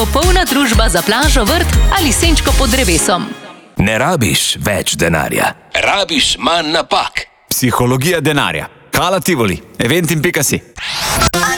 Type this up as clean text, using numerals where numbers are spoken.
popolna družba za plažo, vrt ali senčko pod drevesom. Ne rabiš več denarja. Rabiš manj napak. Psihologija denarja. Kala Tivoli, Eventim.si.